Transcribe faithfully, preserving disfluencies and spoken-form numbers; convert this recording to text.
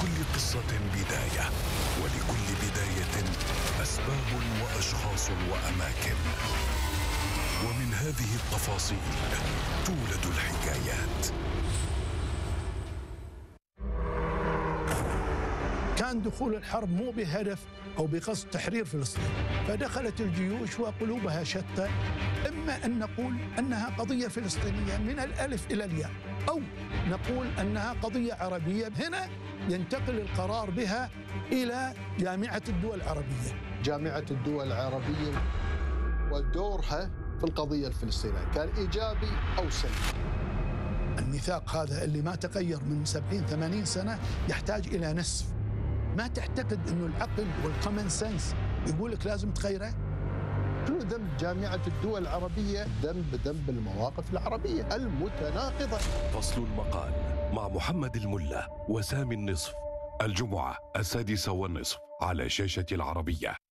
لكل قصة بداية، ولكل بداية أسباب وأشخاص وأماكن، ومن هذه التفاصيل تولد الحكايات. كان دخول الحرب مو بهدف أو بقصد تحرير فلسطين، فدخلت الجيوش وقلوبها شتى، إما أن نقول أنها قضية فلسطينية من الألف إلى الياء، أو نقول أنها قضية عربية. هنا ينتقل القرار بها إلى جامعة الدول العربية. جامعة الدول العربية ودورها في القضية الفلسطينية كان إيجابي أو سلبي. الميثاق هذا اللي ما تغير من سبعين ثمانين سنة يحتاج إلى نسف. ما تعتقد أنه العقل والكومن سنس يقول لك لازم تغيره؟ شنو ذنب جامعة الدول العربية؟ ذنب ذنب المواقف العربية المتناقضة. فصل المقال مع محمد الملا وسامي النصف، الجمعة السادسة والنصف على شاشة العربية.